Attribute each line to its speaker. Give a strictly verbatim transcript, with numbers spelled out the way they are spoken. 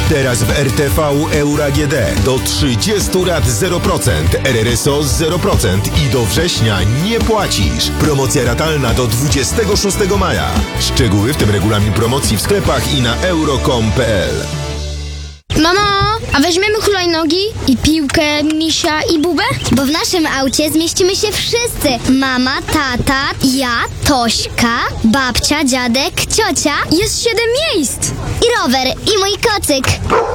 Speaker 1: Teraz w R T V Euro A G D do trzydziestu lat zero procent, R R S O zero procent i do września nie płacisz. Promocja ratalna do dwudziestego szóstego maja. Szczegóły, w tym regulamin promocji w sklepach i na euro kropka com kropka p l.
Speaker 2: Mamo, a weźmiemy hulajnogi i piłkę, misia i bubę?
Speaker 3: Bo w naszym aucie zmieścimy się wszyscy. Mama, tata, ja, Tośka, babcia, dziadek, ciocia
Speaker 2: Jest siedem miejsc!
Speaker 3: i rower, i mój kocyk.